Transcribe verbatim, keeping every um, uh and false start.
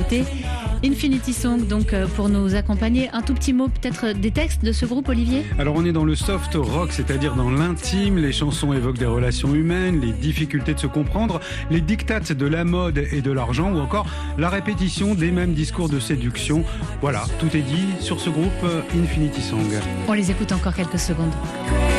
écouter Infinity Song, donc pour nous accompagner. Un tout petit mot peut-être des textes de ce groupe, Olivier ? Alors on est dans le soft rock, c'est-à-dire dans l'intime. Les chansons évoquent des relations humaines, les difficultés de se comprendre, les dictates de la mode et de l'argent, ou encore la répétition des mêmes discours de séduction. Voilà, tout est dit sur ce groupe Infinity Song. On les écoute encore quelques secondes.